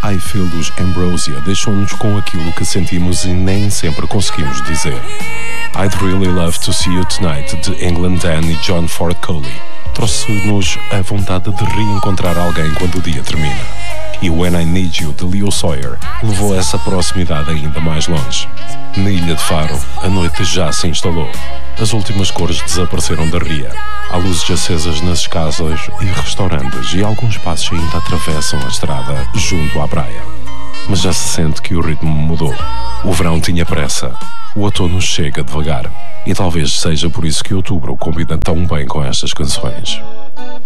I Feel dos Ambrosia deixou-nos com aquilo que sentimos e nem sempre conseguimos dizer. I'd Really Love to See You Tonight, de England Dan e John Ford Coley, trouxe-nos a vontade de reencontrar alguém quando o dia termina. E When I Need You, de Leo Sawyer, levou essa proximidade ainda mais longe. Na Ilha de Faro, a noite já se instalou. As últimas cores desapareceram da ria. Há luzes acesas nas casas e restaurantes e alguns passos ainda atravessam a estrada junto à praia. Mas já se sente que o ritmo mudou. O verão tinha pressa. O outono chega devagar. E talvez seja por isso que outubro combina tão bem com estas canções.